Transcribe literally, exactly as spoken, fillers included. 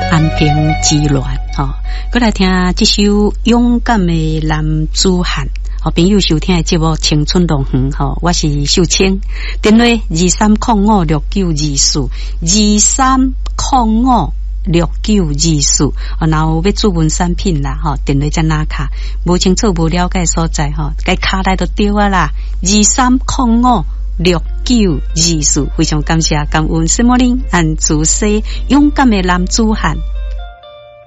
安平之恋吼，过来听这首勇敢的男子汉。好朋友收听的节目《青春龙园》吼，我是秀清，电话二三零五六九二四二三零五六九二四，然后要注文产品啦吼，电话在哪卡？无清楚无了解所在吼，该卡来就对啊啦，二三零五六九二四，非常感谢感恩什么林安主席勇敢的男子汉。